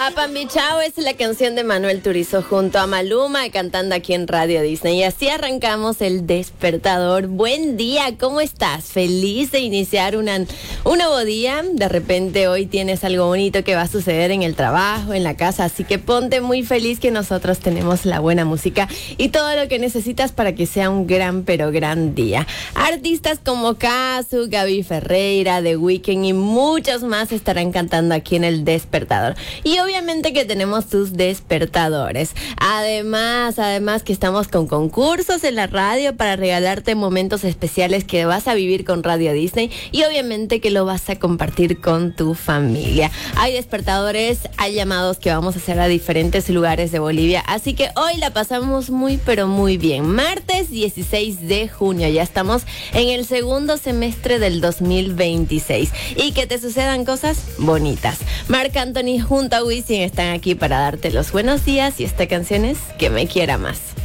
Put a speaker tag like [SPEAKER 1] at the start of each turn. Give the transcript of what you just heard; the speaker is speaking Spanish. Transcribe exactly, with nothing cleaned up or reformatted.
[SPEAKER 1] Apambichao es la canción de Manuel Turizo junto a Maluma cantando aquí en Radio Disney. Y así arrancamos el despertador. Buen día, ¿cómo estás? Feliz de iniciar una, un nuevo día. De repente hoy tienes algo bonito que va a suceder en el trabajo, en la casa. Así que ponte muy feliz que nosotros tenemos la buena música y todo lo que necesitas para que sea un gran pero gran día. Artistas como Casu, Gaby Ferreira, The Weeknd y muchos más estarán cantando aquí en el despertador. Y obviamente que tenemos tus despertadores. Además, además que estamos con concursos en la radio para regalarte momentos especiales que vas a vivir con Radio Disney y obviamente que lo vas a compartir con tu familia. Hay despertadores, hay llamados que vamos a hacer a diferentes lugares de Bolivia, así que hoy la pasamos muy pero muy bien. Martes dieciséis de junio, ya estamos en el segundo semestre del dos mil veintiséis y que te sucedan cosas bonitas. Marc Anthony junto a Wisin están aquí para darte los buenos días y esta canción es Que me quiera más.